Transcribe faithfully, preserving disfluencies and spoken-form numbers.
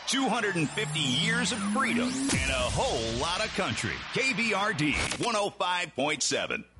two hundred fifty years of freedom and a whole lot of country. K B R D one oh five point seven.